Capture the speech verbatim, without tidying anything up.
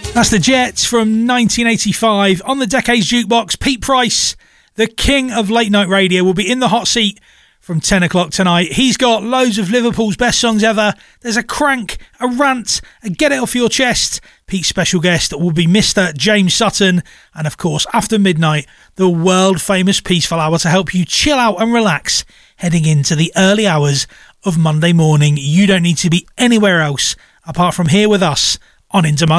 That's the Jets from nineteen eighty-five. On the Decades Jukebox, Pete Price, the king of late night radio, will be in the hot seat from ten o'clock tonight. He's got loads of Liverpool's best songs ever. There's a crank, a rant, a get it off your chest. Pete's special guest will be Mister James Sutton. And of course, after midnight, the world famous Peaceful Hour to help you chill out and relax heading into the early hours of Monday morning. You don't need to be anywhere else apart from here with us on Into Monday.